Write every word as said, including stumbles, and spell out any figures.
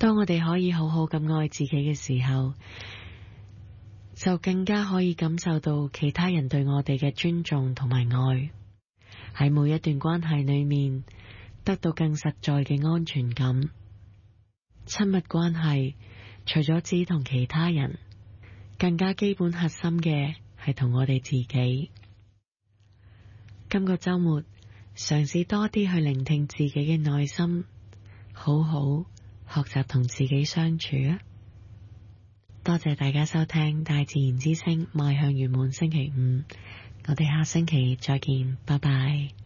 當我哋可以好好咁愛自己嘅時候，就更加可以感受到其他人對我哋嘅尊重同埋愛，喺每一段關係裏面得到更實在嘅安全感。親密關係除咗只同其他人，更加基本核心嘅係同我哋自己。今個週末嘗試多啲去聆聽自己嘅內心，好好學習同自己相處啊！多謝大家收聽大自然之聲邁向圓滿星期五，我哋下星期再見，拜拜。